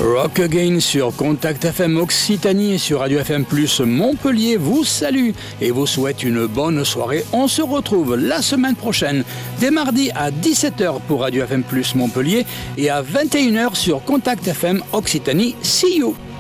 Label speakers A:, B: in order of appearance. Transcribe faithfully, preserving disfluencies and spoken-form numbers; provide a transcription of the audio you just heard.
A: Rock Again sur Contact F M Occitanie et sur Radio F M Plus Montpellier vous salue et vous souhaite une bonne soirée. On se retrouve la semaine prochaine, dès mardi à dix-sept heures pour Radio F M Plus Montpellier et à vingt et une heures sur Contact F M Occitanie. See you!